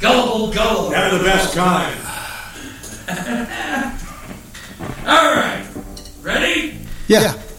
Gullible, gullible. They're the best kind. All right. Ready? Yeah.